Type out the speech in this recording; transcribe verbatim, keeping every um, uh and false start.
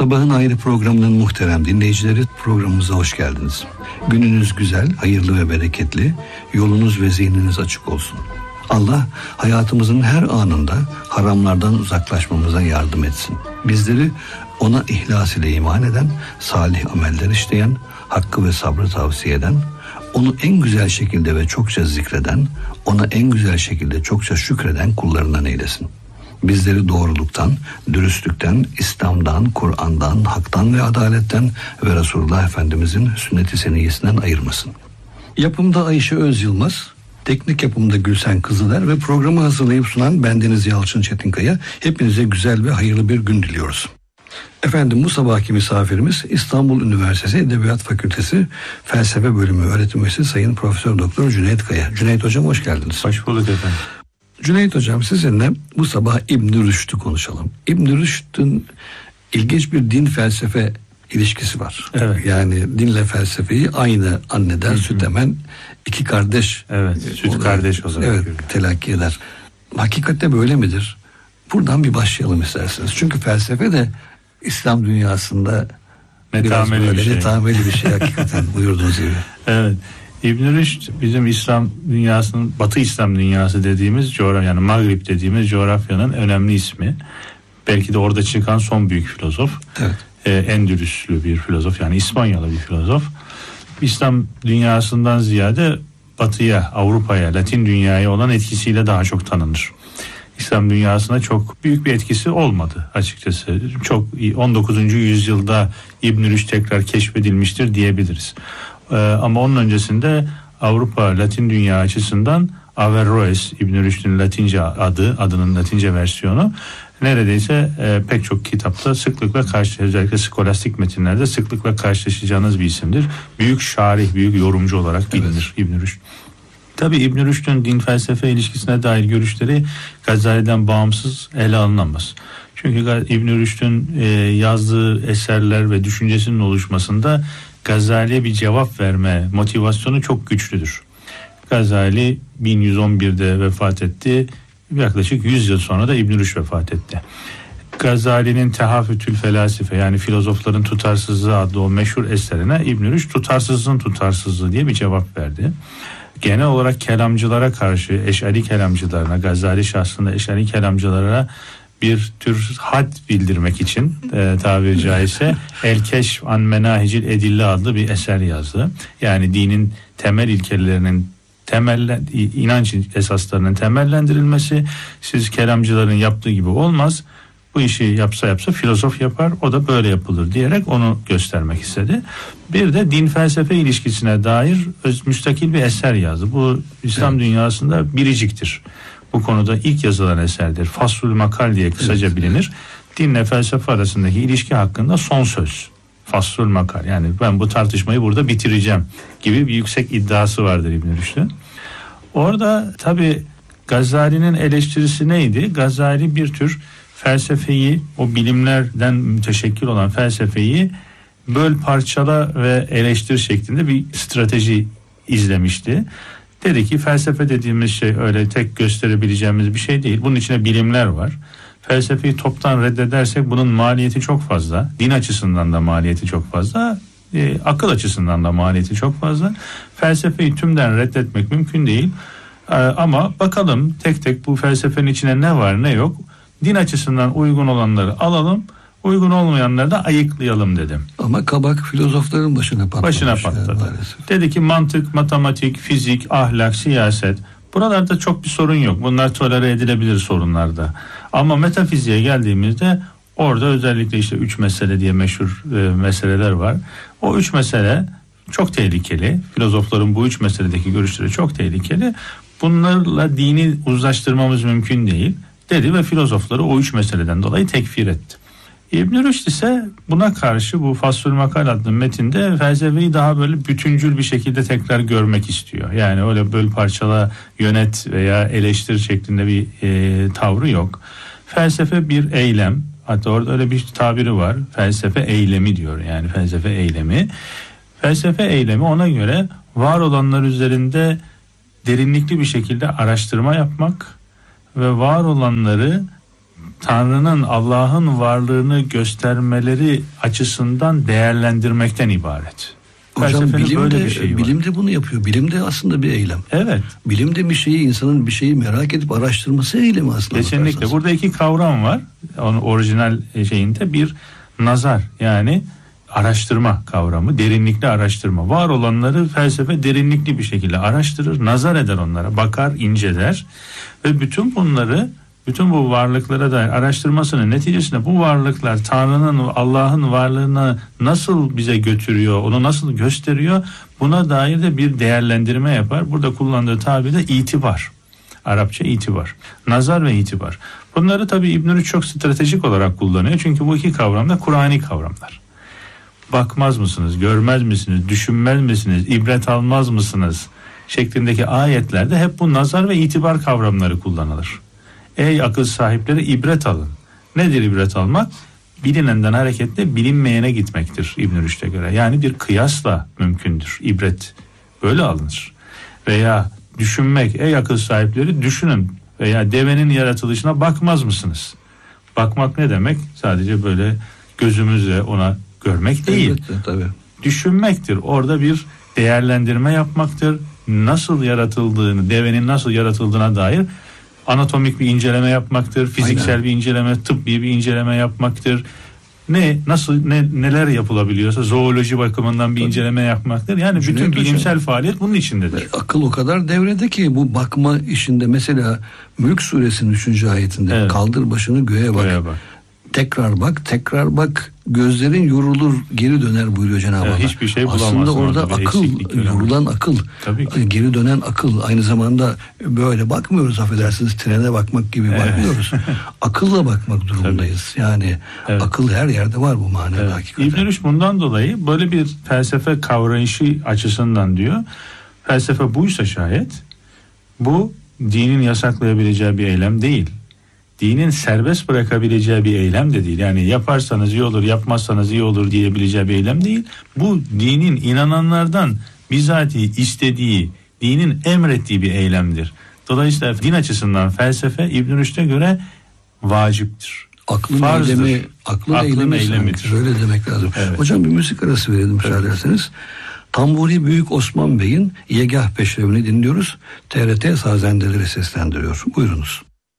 Sabahın Ayrı programının muhterem dinleyicileri, programımıza hoş geldiniz. Gününüz güzel, hayırlı ve bereketli, yolunuz ve zihniniz açık olsun. Allah hayatımızın her anında haramlardan uzaklaşmamıza yardım etsin. Bizleri ona ihlas ile iman eden, salih ameller işleyen, hakkı ve sabrı tavsiye eden, onu en güzel şekilde ve çokça zikreden, ona en güzel şekilde çokça şükreden kullarından eylesin. Bizleri doğruluktan, dürüstlükten, İslam'dan, Kur'an'dan, haktan ve adaletten ve Resulullah Efendimizin sünnet-i seniyyesinden ayırmasın. Yapımda Ayşe Öz Yılmaz, teknik yapımda Gülsen Kızıler ve programı hazırlayıp sunan bendeniz Yalçın Çetinkaya. Hepinize güzel ve hayırlı bir gün diliyoruz. Efendim, bu sabahki misafirimiz İstanbul Üniversitesi Edebiyat Fakültesi Felsefe Bölümü öğretim üyesi Sayın Profesör Doktor Cüneyt Kaya. Cüneyt Hocam, hoş geldiniz. Hoş bulduk efendim. Cüneyt Hocam, sizinle bu sabah İbn Rüşd'ü konuşalım. İbn Rüşd'ün ilginç bir din felsefe ilişkisi var. Evet. Yani dinle felsefeyi aynı anneden Hı-hı. süt emen iki kardeş. Evet, süt olarak, kardeş olarak. Evet, telakki eder. Hakikatte böyle midir? Buradan bir başlayalım isterseniz. Çünkü felsefe de İslam dünyasında netameli biraz böyle bir şey. netameli bir şey hakikaten buyurduğunuz gibi. Evet. İbn Rüşd bizim İslam dünyasının, Batı İslam dünyası dediğimiz coğrafya, yani Mağrib dediğimiz coğrafyanın önemli ismi. Belki de orada çıkan son büyük filozof. Evet. Ee, Endülüslü bir filozof, yani İspanyalı bir filozof. İslam dünyasından ziyade Batı'ya, Avrupa'ya, Latin dünyaya olan etkisiyle daha çok tanınır. İslam dünyasına çok büyük bir etkisi olmadı açıkçası. Çok on dokuzuncu yüzyılda İbn Rüşd tekrar keşfedilmiştir diyebiliriz. Ee, ama onun öncesinde Avrupa, Latin dünya açısından Averroes, İbn Rüşd'ün Latince adı, adının Latince versiyonu neredeyse e, pek çok kitapta sıklıkla karşı, özellikle skolastik metinlerde sıklıkla karşılaşacağınız bir isimdir. Büyük şarih, büyük yorumcu olarak bilinir evet. İbn Rüşd. Tabii İbn Rüşd'ün din felsefe ilişkisine dair görüşleri Gazali'den bağımsız ele alınamaz. Çünkü İbn Rüşd'ün e, yazdığı eserler ve düşüncesinin oluşmasında Gazali'ye bir cevap verme motivasyonu çok güçlüdür. Gazali bin yüz on birde vefat etti. Yaklaşık yüz yıl sonra da İbn Rüşd vefat etti. Gazali'nin Tehafütül Felasife, yani filozofların tutarsızlığı adlı o meşhur eserine İbn Rüşd tutarsızlığın tutarsızlığı diye bir cevap verdi. Genel olarak kelamcılara karşı, Eş'ari kelamcılarına, Gazali şahsında Eş'ari kelamcılara bir tür had bildirmek için e, tabiri caizse El Keşf an Menahicil Edille adlı bir eser yazdı. Yani dinin temel ilkelerinin temel inanç esaslarının temellendirilmesi, siz kelamcıların yaptığı gibi olmaz. Bu işi yapsa yapsa filozof yapar, o da böyle yapılır diyerek onu göstermek istedi. Bir de din felsefe ilişkisine dair öz, müstakil bir eser yazdı. Bu İslam evet. dünyasında biriciktir. Bu konuda ilk yazılan eserdir. Faslul Makal diye kısaca evet. bilinir. Dinle felsefe arasındaki ilişki hakkında son söz. Faslul Makal, yani ben bu tartışmayı burada bitireceğim gibi bir yüksek iddiası vardır İbn Rüşd'ün. Orada tabii Gazali'nin eleştirisi neydi? Gazali bir tür felsefeyi, o bilimlerden müteşekkil olan felsefeyi böl, parçala ve eleştir şeklinde bir strateji izlemişti. Dedi ki felsefe dediğimiz şey öyle tek gösterebileceğimiz bir şey değil. Bunun içine bilimler var. Felsefeyi toptan reddedersek bunun maliyeti çok fazla. Din açısından da maliyeti çok fazla. E, akıl açısından da maliyeti çok fazla. Felsefeyi tümden reddetmek mümkün değil. E, ama bakalım tek tek bu felsefenin içine ne var ne yok. Din açısından uygun olanları alalım, uygun olmayanları da ayıklayalım dedim. Ama kabak filozofların başına patlamış. Başına patladı. Yani dedi ki mantık, matematik, fizik, ahlak, siyaset, buralarda çok bir sorun yok. Bunlar tolere edilebilir sorunlarda. Ama metafiziğe geldiğimizde orada özellikle işte üç mesele diye meşhur e, meseleler var. O üç mesele çok tehlikeli. Filozofların bu üç meseledeki görüşleri çok tehlikeli. Bunlarla dini uzlaştırmamız mümkün değil dedi ve filozofları o üç meseleden dolayı tekfir etti. İbn Rüşd ise buna karşı bu Faslul Makal adlı metinde felsefeyi daha böyle bütüncül bir şekilde tekrar görmek istiyor. Yani öyle böl parçala, yönet veya eleştir şeklinde bir e, tavrı yok. Felsefe bir eylem. Hatta orada öyle bir tabiri var. Felsefe eylemi diyor. Yani felsefe eylemi. Felsefe eylemi ona göre var olanlar üzerinde derinlikli bir şekilde araştırma yapmak ve var olanları Tanrı'nın, Allah'ın varlığını göstermeleri açısından değerlendirmekten ibaret. Hocam bilim de, bir şey bilim de bunu yapıyor. Bilim de aslında bir eylem. Evet. Bilim de bir şeyi, insanın bir şeyi merak edip araştırması eylemi aslında. Kesinlikle. Bakarsanız. Burada iki kavram var. Onun orijinal şeyinde bir nazar, yani araştırma kavramı, derinlikli araştırma. Var olanları felsefe derinlikli bir şekilde araştırır, nazar eder onlara, bakar, inceler ve bütün bunları, bütün bu varlıklara dair araştırmasının neticesinde bu varlıklar Tanrı'nın, Allah'ın varlığını nasıl bize götürüyor, onu nasıl gösteriyor, buna dair de bir değerlendirme yapar. Burada kullandığı tabir de itibar. Arapça itibar. Nazar ve itibar. Bunları tabii İbn-i Rüşd çok stratejik olarak kullanıyor. Çünkü bu iki kavram da Kur'ani kavramlar. Bakmaz mısınız, görmez misiniz, düşünmez misiniz, ibret almaz mısınız şeklindeki ayetlerde hep bu nazar ve itibar kavramları kullanılır. Ey akıl sahipleri, ibret alın. Nedir ibret almak? Bilinenden hareketle bilinmeyene gitmektir İbn-i Rüşd'e göre. Yani bir kıyasla mümkündür. İbret böyle alınır. Veya düşünmek, ey akıl sahipleri düşünün. Veya devenin yaratılışına bakmaz mısınız? Bakmak ne demek? Sadece böyle gözümüzle ona görmek değil. Elbette, tabii. Düşünmektir. Orada bir değerlendirme yapmaktır. Nasıl yaratıldığını, devenin nasıl yaratıldığına dair anatomik bir inceleme yapmaktır. Fiziksel Aynen. bir inceleme, tıbbi bir inceleme yapmaktır. Ne nasıl ne neler yapılabiliyorsa zooloji bakımından bir Tabii. inceleme yapmaktır. Yani Cüneyt bütün bilimsel hocam, faaliyet bunun içindedir. Akıl o kadar devrede ki bu bakma işinde, mesela Mülk suresinin üçüncü ayetinde evet. kaldır başını göğe bak. Göğe bak. Tekrar bak, tekrar bak, gözlerin yorulur, geri döner buyuruyor Cenab-ı evet, Allah. Hiçbir şey aslında orada akıl, yorulan akıl, geri dönen akıl. Aynı zamanda böyle bakmıyoruz, affedersiniz, trene bakmak gibi evet. bakmıyoruz. Akılla bakmak durumundayız. Tabii. Yani evet. akıl her yerde var bu manada evet. hakikaten. İbn-i Rüşd bundan dolayı böyle bir felsefe kavrayışı açısından diyor, felsefe buysa şayet, bu dinin yasaklayabileceği bir eylem değil. Dinin serbest bırakabileceği bir eylem de değil. Yani yaparsanız iyi olur, yapmazsanız iyi olur diyebileceği bir eylem değil. Bu dinin inananlardan bizatihi istediği, dinin emrettiği bir eylemdir. Dolayısıyla din açısından felsefe İbn-i Rüşd'e göre vaciptir. Aklın Farzdır. eylemi, aklın, aklın eylemi eylemidir. Öyle demek lazım. Evet. Hocam bir müzik arası verelim müsaade ederseniz. Tamburi Büyük Osman Bey'in Yegah Peşrevini dinliyoruz. T R T Sazendeleri seslendiriyor. Buyurunuz.